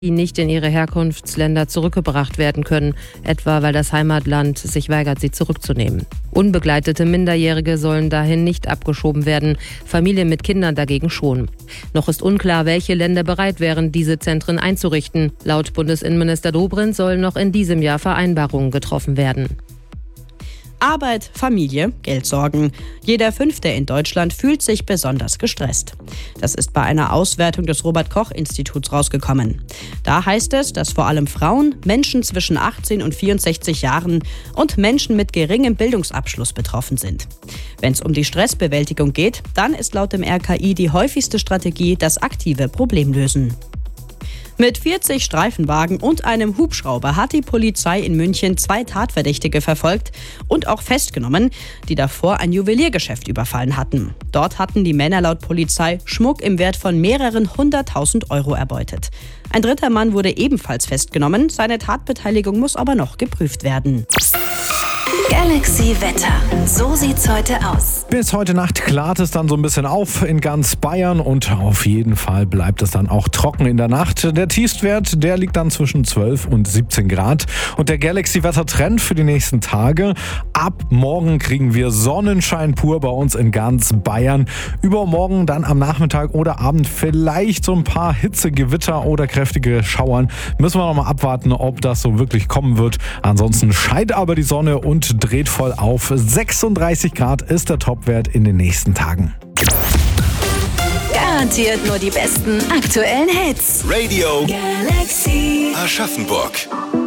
die nicht in ihre Herkunftsländer zurückgebracht werden können, etwa weil das Heimatland sich weigert, sie zurückzunehmen. Unbegleitete Minderjährige sollen dahin nicht abgeschoben werden, Familien mit Kindern dagegen schon. Noch ist unklar, welche Länder bereit wären, diese Zentren einzurichten. Laut Bundesinnenminister Dobrindt sollen noch in diesem Jahr Vereinbarungen getroffen werden. Arbeit, Familie, Geldsorgen. Jeder Fünfte in Deutschland fühlt sich besonders gestresst. Das ist bei einer Auswertung des Robert-Koch-Instituts rausgekommen. Da heißt es, dass vor allem Frauen, Menschen zwischen 18 und 64 Jahren und Menschen mit geringem Bildungsabschluss betroffen sind. Wenn es um die Stressbewältigung geht, dann ist laut dem RKI die häufigste Strategie das aktive Problemlösen. Mit 40 Streifenwagen und einem Hubschrauber hat die Polizei in München 2 Tatverdächtige verfolgt und auch festgenommen, die davor ein Juweliergeschäft überfallen hatten. Dort hatten die Männer laut Polizei Schmuck im Wert von mehreren 100.000 Euro erbeutet. Ein dritter Mann wurde ebenfalls festgenommen, seine Tatbeteiligung muss aber noch geprüft werden. Galaxy Wetter. So sieht's heute aus. Bis heute Nacht klart es dann so ein bisschen auf in ganz Bayern und auf jeden Fall bleibt es dann auch trocken in der Nacht. Der Tiefstwert, der liegt dann zwischen 12 und 17 Grad. Und der Galaxy-Wetter-Trend für die nächsten Tage: ab morgen kriegen wir Sonnenschein pur bei uns in ganz Bayern. Übermorgen dann am Nachmittag oder Abend vielleicht so ein paar Hitzegewitter oder kräftige Schauern. Müssen wir noch mal abwarten, ob das so wirklich kommen wird. Ansonsten scheint aber die Sonne und dreht voll auf. 36 Grad ist der Topwert in den nächsten Tagen. Garantiert nur die besten aktuellen Hits. Radio Galaxy Aschaffenburg.